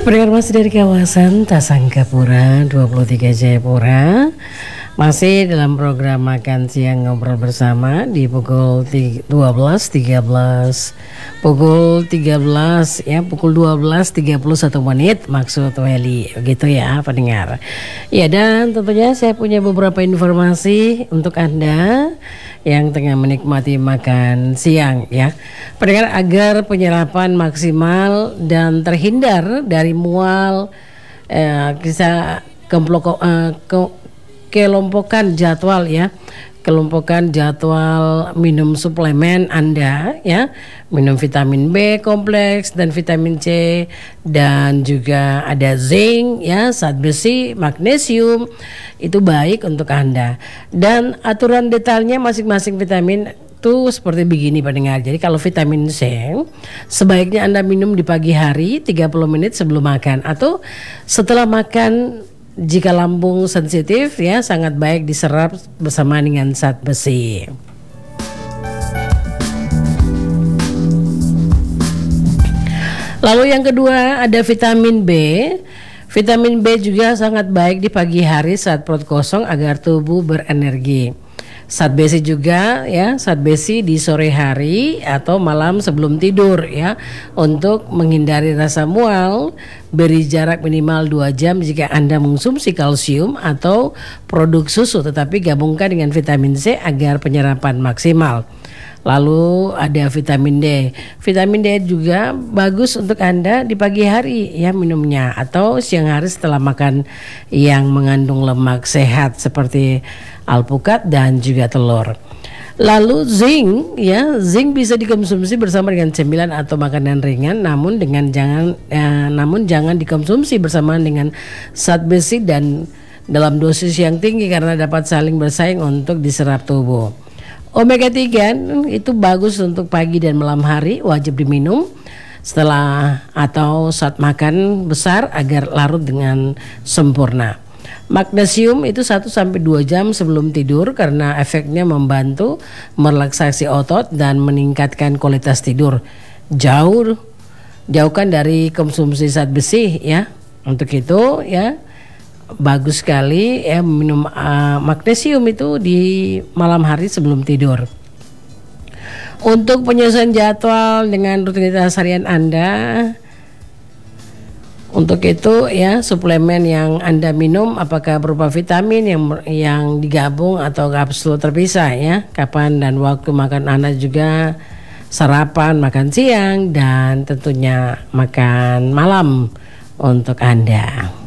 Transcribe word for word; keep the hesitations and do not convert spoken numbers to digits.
Pendengar masih dari kawasan Tasangkapura dua puluh tiga Jayapura, masih dalam program Makan Siang Ngobrol Bersama di pukul dua belas tiga belas, pukul tiga belas ya, pukul dua belas tiga puluh satu menit maksud Weli, begitu ya pendengar. Ya, dan tentunya saya punya beberapa informasi untuk Anda yang tengah menikmati makan siang ya. Pendengar, agar penyerapan maksimal dan terhindar dari mual eh, kisah kemploko, eh, ke, kelompokan jadwal ya. Kelompokan jadwal minum suplemen Anda ya, minum vitamin B kompleks dan vitamin C, dan juga ada zinc ya, zat besi, magnesium, itu baik untuk Anda. Dan aturan detailnya masing-masing vitamin itu seperti begini pendengar. Jadi kalau vitamin C sebaiknya Anda minum di pagi hari tiga puluh menit sebelum makan, atau setelah makan jika lambung sensitif ya, sangat baik diserap bersama dengan zat besi. Lalu yang kedua ada vitamin B. Vitamin B juga sangat baik di pagi hari saat perut kosong agar tubuh berenergi. Zat besi juga ya, zat besi di sore hari atau malam sebelum tidur ya, untuk menghindari rasa mual. Beri jarak minimal dua jam jika Anda mengonsumsi kalsium atau produk susu, tetapi gabungkan dengan vitamin C agar penyerapan maksimal. Lalu ada vitamin D. Vitamin D juga bagus untuk Anda di pagi hari ya minumnya, atau siang hari setelah makan yang mengandung lemak sehat seperti alpukat dan juga telur. Lalu zinc ya, zinc bisa dikonsumsi bersama dengan cemilan atau makanan ringan, namun dengan jangan eh, namun jangan dikonsumsi bersama dengan zat besi dan dalam dosis yang tinggi karena dapat saling bersaing untuk diserap tubuh. Omega tiga itu bagus untuk pagi dan malam hari, wajib diminum setelah atau saat makan besar agar larut dengan sempurna. Magnesium itu satu sampai dua jam sebelum tidur karena efeknya membantu merelaksasi otot dan meningkatkan kualitas tidur. Jauh jauhkan dari konsumsi zat besi ya. Untuk itu ya, bagus sekali ya minum uh, magnesium itu di malam hari sebelum tidur. Untuk penyesuaian jadwal dengan rutinitas harian Anda, untuk itu ya, suplemen yang Anda minum apakah berupa vitamin yang yang digabung atau kapsul terpisah ya, kapan dan waktu makan Anda juga, sarapan, makan siang, dan tentunya makan malam untuk Anda.